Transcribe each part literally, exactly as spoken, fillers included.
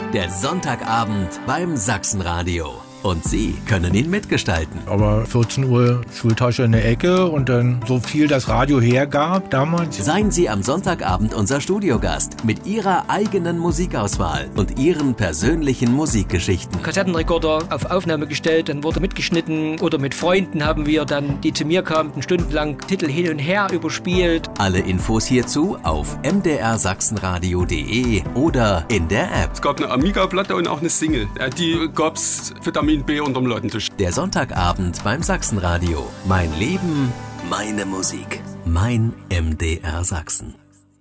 Der Sonntagabend beim Sachsenradio. Und Sie können ihn mitgestalten. Aber vierzehn Uhr Schultasche in der Ecke und dann so viel das Radio hergab damals. Seien Sie am Sonntagabend unser Studiogast mit Ihrer eigenen Musikauswahl und Ihren persönlichen Musikgeschichten. Kassettenrekorder auf Aufnahme gestellt, dann wurde mitgeschnitten oder mit Freunden haben wir dann, die zu mir kamen, stundenlang Titel hin und her überspielt. Alle Infos hierzu auf m d r sachsenradio punkt d e oder in der App. Es gab eine Amiga-Platte und auch eine Single. Die gab's Vitamin B unterm Ladentisch. Der Sonntagabend beim Sachsenradio. Mein Leben, meine Musik. Mein M D R Sachsen.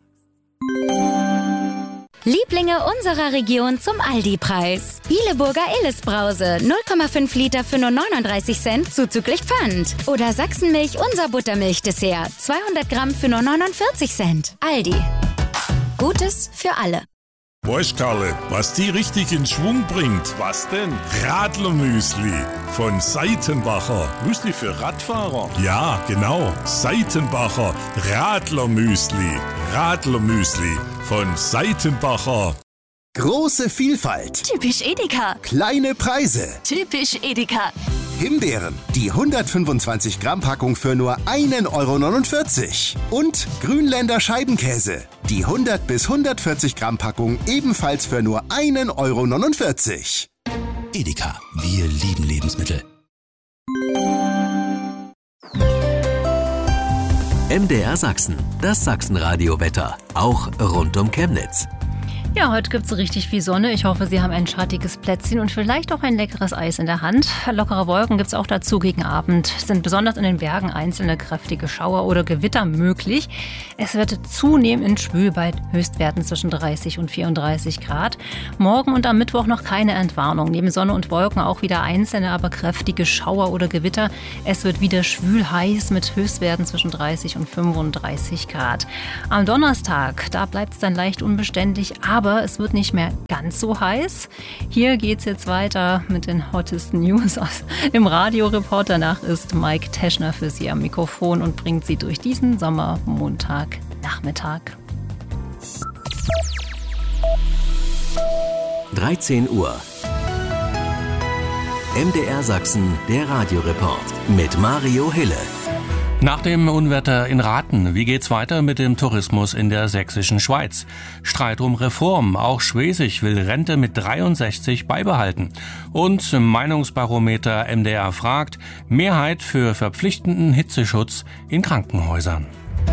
Lieblinge unserer Region zum Aldi-Preis. Bieleburger Illes-Brause, null Komma fünf Liter für nur neununddreißig Cent zuzüglich Pfand. Oder Sachsenmilch, unser Buttermilch-Dessert, zweihundert Gramm für nur neunundvierzig Cent. Aldi. Gutes für alle. Weißt Karle, was die richtig in Schwung bringt? Was denn? Radlermüsli von Seitenbacher. Müsli für Radfahrer? Ja, genau. Seitenbacher Radlermüsli. Radlermüsli von Seitenbacher. Große Vielfalt. Typisch Edeka. Kleine Preise. Typisch Edeka. Himbeeren, die hundertfünfundzwanzig Gramm Packung für nur ein Euro neunundvierzig. Und Grünländer Scheibenkäse, die hundert bis hundertvierzig Gramm Packung ebenfalls für nur ein Euro neunundvierzig. Edeka, wir lieben Lebensmittel. M D R Sachsen, das Sachsenradio-Wetter, auch rund um Chemnitz. Ja, heute gibt es richtig viel Sonne. Ich hoffe, Sie haben ein schattiges Plätzchen und vielleicht auch ein leckeres Eis in der Hand. Lockere Wolken gibt es auch dazu gegen Abend. Es sind besonders in den Bergen einzelne kräftige Schauer oder Gewitter möglich. Es wird zunehmend schwül bei Höchstwerten zwischen dreißig und vierunddreißig Grad. Morgen und am Mittwoch noch keine Entwarnung. Neben Sonne und Wolken auch wieder einzelne, aber kräftige Schauer oder Gewitter. Es wird wieder schwül heiß mit Höchstwerten zwischen dreißig und fünfunddreißig Grad. Am Donnerstag, da bleibt es dann leicht unbeständig, aber Aber es wird nicht mehr ganz so heiß. Hier geht es jetzt weiter mit den hottesten News aus dem Radioreport. Danach ist Mike Teschner für Sie am Mikrofon und bringt Sie durch diesen Sommermontagnachmittag. dreizehn Uhr. M D R Sachsen, der Radioreport mit Mario Hille. Nach dem Unwetter in Rathen, wie geht's weiter mit dem Tourismus in der sächsischen Schweiz? Streit um Reform, auch Schwesig will Rente mit dreiundsechzig beibehalten. Und Meinungsbarometer M D R fragt, Mehrheit für verpflichtenden Hitzeschutz in Krankenhäusern.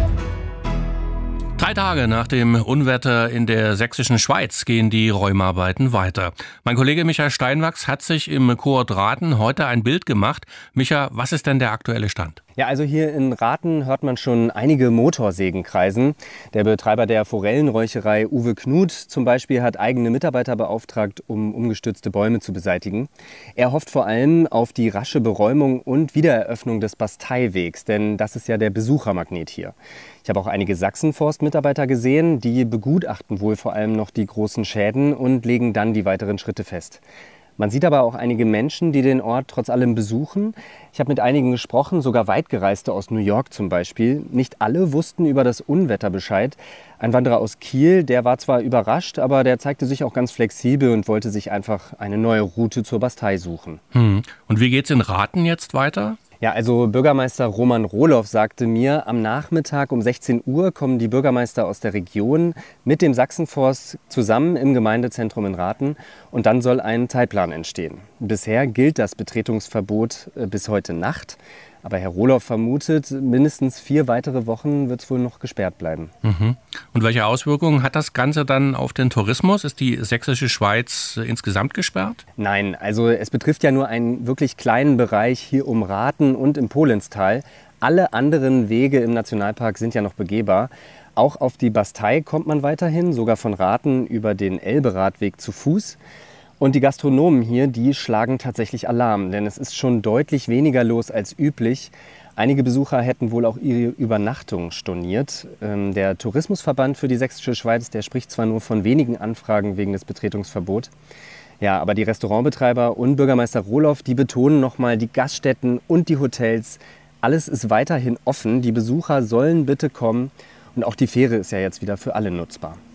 Drei Tage nach dem Unwetter in der sächsischen Schweiz gehen die Räumarbeiten weiter. Mein Kollege Micha Steinwachs hat sich im Kurort Rathen heute ein Bild gemacht. Micha, was ist denn der aktuelle Stand? Ja, also hier in Rathen hört man schon einige Motorsägen kreisen. Der Betreiber der Forellenräucherei Uwe Knut zum Beispiel hat eigene Mitarbeiter beauftragt, um umgestürzte Bäume zu beseitigen. Er hofft vor allem auf die rasche Beräumung und Wiedereröffnung des Basteiwegs, denn das ist ja der Besuchermagnet hier. Ich habe auch einige Sachsenforst-Mitarbeiter gesehen, die begutachten wohl vor allem noch die großen Schäden und legen dann die weiteren Schritte fest. Man sieht aber auch einige Menschen, die den Ort trotz allem besuchen. Ich habe mit einigen gesprochen, sogar Weitgereiste aus New York zum Beispiel. Nicht alle wussten über das Unwetter Bescheid. Ein Wanderer aus Kiel, der war zwar überrascht, aber der zeigte sich auch ganz flexibel und wollte sich einfach eine neue Route zur Bastei suchen. Hm. Und wie geht's in Rathen jetzt weiter? Ja, also Bürgermeister Roman Rohloff sagte mir, am Nachmittag um sechzehn Uhr kommen die Bürgermeister aus der Region mit dem Sachsenforst zusammen im Gemeindezentrum in Rathen und dann soll ein Zeitplan entstehen. Bisher gilt das Betretungsverbot bis heute Nacht, aber Herr Rohloff vermutet, mindestens vier weitere Wochen wird es wohl noch gesperrt bleiben. Mhm. Und welche Auswirkungen hat das Ganze dann auf den Tourismus? Ist die sächsische Schweiz insgesamt gesperrt? Nein, also es betrifft ja nur einen wirklich kleinen Bereich hier um Rathen und im Pohlenstal. Alle anderen Wege im Nationalpark sind ja noch begehbar. Auch auf die Bastei kommt man weiterhin, sogar von Rathen über den Elberadweg zu Fuß. Und die Gastronomen hier, die schlagen tatsächlich Alarm, denn es ist schon deutlich weniger los als üblich. Einige Besucher hätten wohl auch ihre Übernachtung storniert. Ähm, der Tourismusverband für die sächsische Schweiz, der spricht zwar nur von wenigen Anfragen wegen des Betretungsverbots. Ja, aber die Restaurantbetreiber und Bürgermeister Rohloff, die betonen nochmal die Gaststätten und die Hotels. Alles ist weiterhin offen. Die Besucher sollen bitte kommen. Und auch die Fähre ist ja jetzt wieder für alle nutzbar.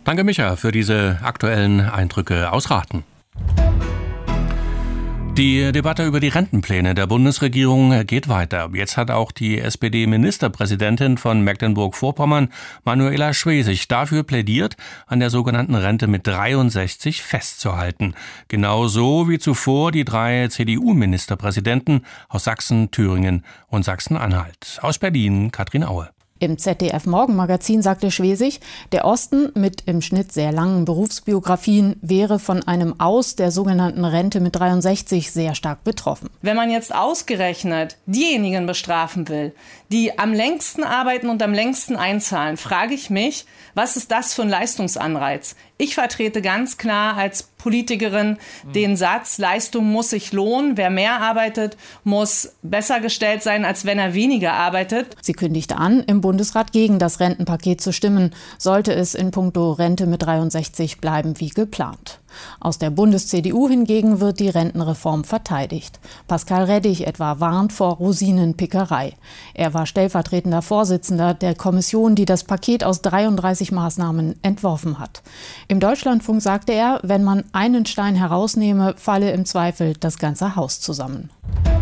Danke, Micha, für diese aktuellen Eindrücke aus Raten. Die Debatte über die Rentenpläne der Bundesregierung geht weiter. Jetzt hat auch die S P D-Ministerpräsidentin von Mecklenburg-Vorpommern, Manuela Schwesig, dafür plädiert, an der sogenannten Rente mit dreiundsechzig festzuhalten. Genauso wie zuvor die drei C D U-Ministerpräsidenten aus Sachsen, Thüringen und Sachsen-Anhalt. Aus Berlin, Katrin Aue. Im Z D F-Morgenmagazin sagte Schwesig, der Osten mit im Schnitt sehr langen Berufsbiografien wäre von einem Aus der sogenannten Rente mit dreiundsechzig sehr stark betroffen. Wenn man jetzt ausgerechnet diejenigen bestrafen will, die am längsten arbeiten und am längsten einzahlen, frage ich mich, was ist das für ein Leistungsanreiz? Ich vertrete ganz klar als Politikerin den Satz, Leistung muss sich lohnen. Wer mehr arbeitet, muss besser gestellt sein, als wenn er weniger arbeitet. Sie kündigte an, im Bundesrat gegen das Rentenpaket zu stimmen, sollte es in puncto Rente mit dreiundsechzig bleiben wie geplant. Aus der Bundes-C D U hingegen wird die Rentenreform verteidigt. Pascal Reddig etwa warnt vor Rosinenpickerei. Er war stellvertretender Vorsitzender der Kommission, die das Paket aus dreiunddreißig Maßnahmen entworfen hat. Im Deutschlandfunk sagte er, wenn man einen Stein herausnehme, falle im Zweifel das ganze Haus zusammen.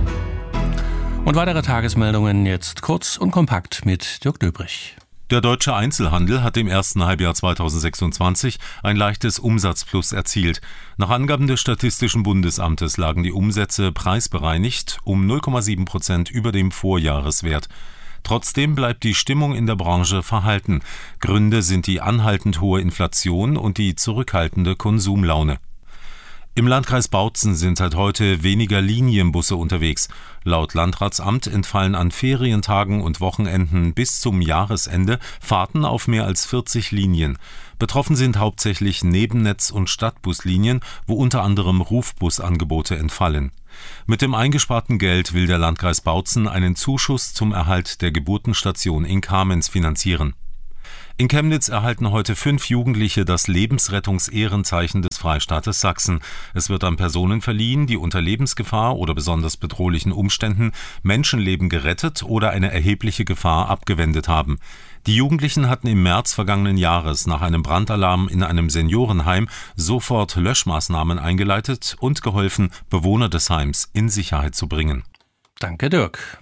Und weitere Tagesmeldungen jetzt kurz und kompakt mit Dirk Döbrich. Der deutsche Einzelhandel hat im ersten Halbjahr zweitausendsechsundzwanzig ein leichtes Umsatzplus erzielt. Nach Angaben des Statistischen Bundesamtes lagen die Umsätze preisbereinigt um null Komma sieben Prozent über dem Vorjahreswert. Trotzdem bleibt die Stimmung in der Branche verhalten. Gründe sind die anhaltend hohe Inflation und die zurückhaltende Konsumlaune. Im Landkreis Bautzen sind seit heute weniger Linienbusse unterwegs. Laut Landratsamt entfallen an Ferientagen und Wochenenden bis zum Jahresende Fahrten auf mehr als vierzig Linien. Betroffen sind hauptsächlich Nebennetz- und Stadtbuslinien, wo unter anderem Rufbusangebote entfallen. Mit dem eingesparten Geld will der Landkreis Bautzen einen Zuschuss zum Erhalt der Geburtenstation in Kamenz finanzieren. In Chemnitz erhalten heute fünf Jugendliche das Lebensrettungsehrenzeichen des Freistaates Sachsen. Es wird an Personen verliehen, die unter Lebensgefahr oder besonders bedrohlichen Umständen Menschenleben gerettet oder eine erhebliche Gefahr abgewendet haben. Die Jugendlichen hatten im März vergangenen Jahres nach einem Brandalarm in einem Seniorenheim sofort Löschmaßnahmen eingeleitet und geholfen, Bewohner des Heims in Sicherheit zu bringen. Danke, Dirk.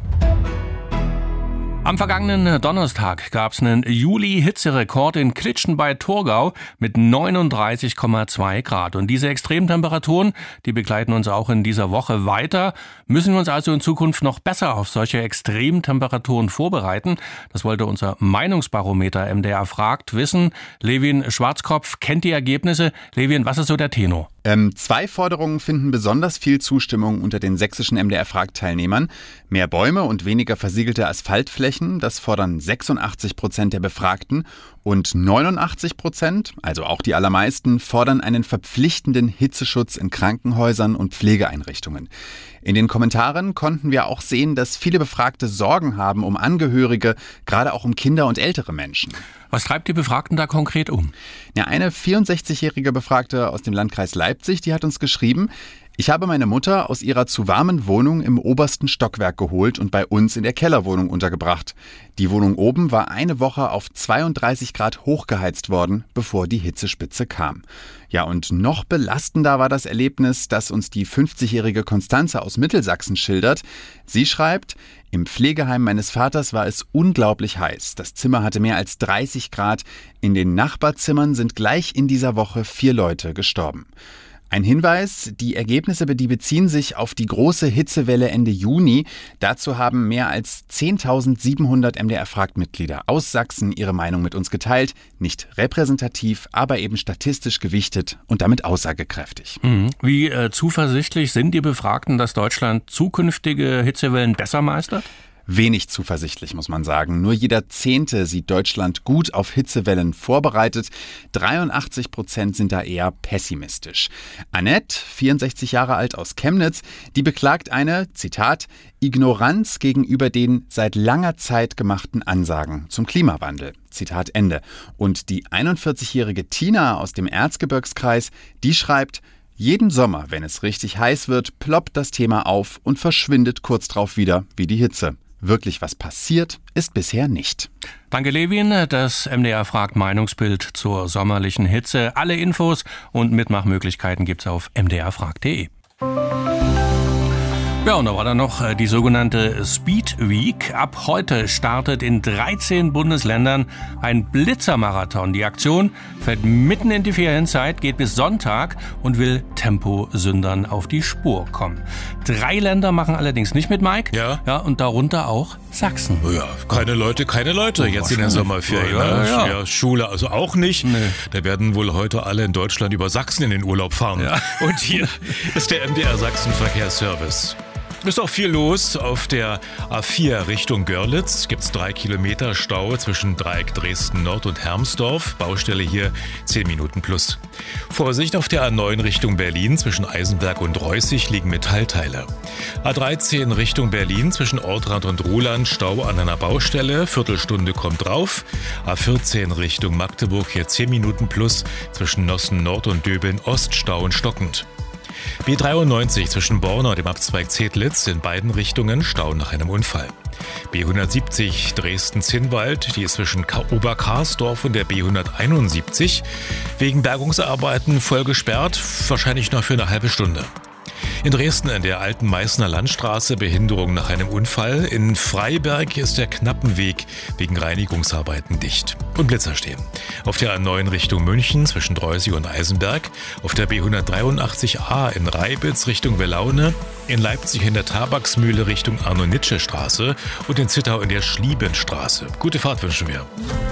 Am vergangenen Donnerstag gab es einen Juli-Hitzerekord in Klitschen bei Torgau mit neununddreißig Komma zwei Grad. Und diese Extremtemperaturen, die begleiten uns auch in dieser Woche weiter. Müssen wir uns also in Zukunft noch besser auf solche Extremtemperaturen vorbereiten? Das wollte unser Meinungsbarometer M D R fragt wissen. Levin Schwarzkopf kennt die Ergebnisse. Levin, was ist so der Tenor? Ähm, zwei Forderungen finden besonders viel Zustimmung unter den sächsischen M D R-Fragt-Teilnehmern. Mehr Bäume und weniger versiegelte Asphaltflächen, das fordern sechsundachtzig Prozent der Befragten. Und neunundachtzig Prozent, also auch die allermeisten, fordern einen verpflichtenden Hitzeschutz in Krankenhäusern und Pflegeeinrichtungen. In den Kommentaren konnten wir auch sehen, dass viele Befragte Sorgen haben um Angehörige, gerade auch um Kinder und ältere Menschen. Was treibt die Befragten da konkret um? Ja, eine vierundsechzigjährige Befragte aus dem Landkreis Leipzig, die hat uns geschrieben: Ich habe meine Mutter aus ihrer zu warmen Wohnung im obersten Stockwerk geholt und bei uns in der Kellerwohnung untergebracht. Die Wohnung oben war eine Woche auf zweiunddreißig Grad hochgeheizt worden, bevor die Hitzespitze kam. Ja, und noch belastender war das Erlebnis, das uns die fünfzigjährige Konstanze aus Mittelsachsen schildert. Sie schreibt: Im Pflegeheim meines Vaters war es unglaublich heiß. Das Zimmer hatte mehr als dreißig Grad. In den Nachbarzimmern sind gleich in dieser Woche vier Leute gestorben. Ein Hinweis, die Ergebnisse die beziehen sich auf die große Hitzewelle Ende Juni. Dazu haben mehr als zehntausendsiebenhundert M D R-Fragt-Mitglieder aus Sachsen ihre Meinung mit uns geteilt. Nicht repräsentativ, aber eben statistisch gewichtet und damit aussagekräftig. Mhm. Wie äh, zuversichtlich sind die Befragten, dass Deutschland zukünftige Hitzewellen besser meistert? Wenig zuversichtlich, muss man sagen. Nur jeder Zehnte sieht Deutschland gut auf Hitzewellen vorbereitet. dreiundachtzig Prozent sind da eher pessimistisch. Annette, vierundsechzig Jahre alt aus Chemnitz, die beklagt eine, Zitat, Ignoranz gegenüber den seit langer Zeit gemachten Ansagen zum Klimawandel. Zitat Ende. Und die einundvierzigjährige Tina aus dem Erzgebirgskreis, die schreibt: Jeden Sommer, wenn es richtig heiß wird, ploppt das Thema auf und verschwindet kurz drauf wieder wie die Hitze. Wirklich was passiert ist bisher nicht. Danke, Levin. Das M D R fragt Meinungsbild zur sommerlichen Hitze. Alle Infos und Mitmachmöglichkeiten gibt's auf m d r fragt punkt d e. Ja, und da war dann noch die sogenannte Speed Week. Ab heute startet in dreizehn Bundesländern ein Blitzermarathon. Die Aktion fällt mitten in die Ferienzeit, geht bis Sonntag und will Temposündern auf die Spur kommen. Drei Länder machen allerdings nicht mit, Mike. Ja. Ja, und darunter auch Sachsen. Ja, keine Leute, keine Leute. Oh, jetzt in den Sommerferien. Ja, ja, ja. Ja, Schule also auch nicht. Nee. Da werden wohl heute alle in Deutschland über Sachsen in den Urlaub fahren. Ja. Und hier ist der M D R Sachsen Verkehrsservice. Ist auch viel los. Auf der A vier Richtung Görlitz gibt es drei Kilometer Stau zwischen Dreieck Dresden Nord und Hermsdorf. Baustelle hier zehn Minuten plus. Vorsicht auf der A neun Richtung Berlin zwischen Eisenberg und Reußig liegen Metallteile. A dreizehn Richtung Berlin zwischen Ortrand und Ruhland Stau an einer Baustelle. Viertelstunde kommt drauf. A vierzehn Richtung Magdeburg hier zehn Minuten plus zwischen Nossen Nord und Döbeln Ost Stau und stockend. B dreiundneunzig zwischen Borna und dem Abzweig Zedlitz in beiden Richtungen Stau nach einem Unfall. B hundertsiebzig Dresden-Zinnwald, die ist zwischen Oberkarsdorf und der B hunderteinundsiebzig wegen Bergungsarbeiten voll gesperrt, wahrscheinlich noch für eine halbe Stunde. In Dresden in der alten Meißner Landstraße Behinderung nach einem Unfall. In Freiberg ist der Knappenweg wegen Reinigungsarbeiten dicht. Und Blitzer stehen. Auf der A neun Richtung München zwischen Dreußig und Eisenberg. Auf der B hundertdreiundachtzig A in Reibitz Richtung Welaune. In Leipzig in der Tabaksmühle Richtung Arno-Nitsche-Straße. Und in Zittau in der Schliebenstraße. Gute Fahrt wünschen wir.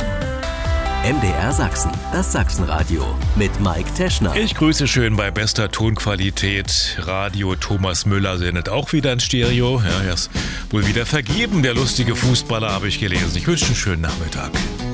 M D R Sachsen, das Sachsenradio mit Mike Teschner. Ich grüße schön bei bester Tonqualität. Radio Thomas Müller sendet auch wieder in Stereo. Ja, er ist wohl wieder vergeben, der lustige Fußballer, habe ich gelesen. Ich wünsche einen schönen Nachmittag.